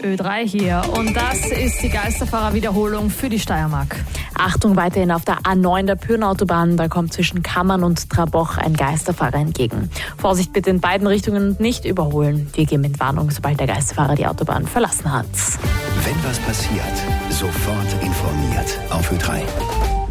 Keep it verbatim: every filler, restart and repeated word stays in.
Ö drei hier. Und das ist die Geisterfahrer-Wiederholung für die Steiermark. Achtung, weiterhin auf der A neun der Pyrnautobahn. Da kommt zwischen Kammern und Traboch ein Geisterfahrer entgegen. Vorsicht bitte in beiden Richtungen und nicht überholen. Wir geben mit Warnung, sobald der Geisterfahrer die Autobahn verlassen hat. Wenn was passiert, sofort informiert auf Ö drei.